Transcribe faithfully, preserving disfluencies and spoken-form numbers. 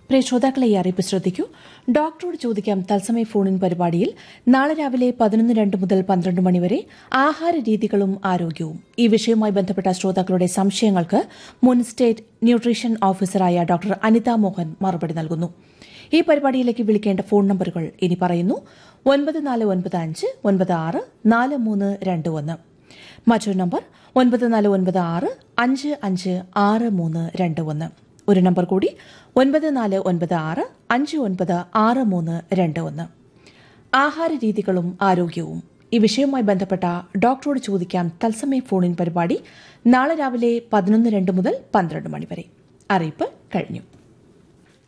പ്രിയ ശ്രോതാക്കളെ ഈ അറിയിപ്പ് ശ്രദ്ധിക്കൂ. ഡോക്ടറോട് ചോദിക്കാം തത്സമയ ഫോണിൻ പരിപാടിയിൽ നാളെ രാവിലെ പതിനൊന്ന് രണ്ട് മുതൽ പന്ത്രണ്ട് മണിവരെ ആഹാര രീതികളും ആരോഗ്യവും ഈ വിഷയവുമായി ബന്ധപ്പെട്ട ശ്രോതാക്കളുടെ സംശയങ്ങൾക്ക് മുൻ സ്റ്റേറ്റ് ന്യൂട്രീഷൻ ഓഫീസറായ ഡോക്ടർ അനിത മോഹൻ മറുപടി നൽകുന്നു. ഈ പരിപാടിയിലേക്ക് വിളിക്കേണ്ട ഫോൺ നമ്പറുകൾ ഇനി പറയുന്നു: ഒൻപത് നാല് ഒൻപത് അഞ്ച് ഒൻപത് ആറ് നാല് മൂന്ന് രണ്ട് ഒന്ന്. മറ്റൊരു നമ്പർ ഒൻപത് നാല് ഒൻപത് ആറ് അഞ്ച് അഞ്ച് ആറ് മൂന്ന് രണ്ട് ഒന്ന്. ഒരു നമ്പർ കൂടി ഒൻപത് നാല് ഒൻപത് ആറ് അഞ്ച് ഒൻപത് ആറ് മൂന്ന് രണ്ട് ഒന്ന്. ആഹാര രീതികളും ആരോഗ്യവും ഈ വിഷയവുമായി ബന്ധപ്പെട്ട ഡോക്ടറോട് ചോദിക്കാം തത്സമയ ഫോണിൻ പരിപാടി നാളെ രാവിലെ പതിനൊന്ന് രണ്ട് മുതൽ പന്ത്രണ്ട് മണിവരെ. അറിയിപ്പ് കഴിഞ്ഞു.